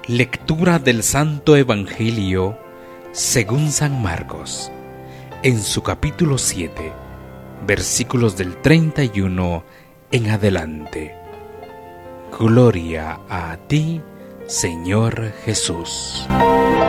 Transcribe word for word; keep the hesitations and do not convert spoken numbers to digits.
Lectura del Santo Evangelio según San Marcos, en su capítulo siete, versículos del treinta y uno en adelante. Gloria a ti, Señor Jesús.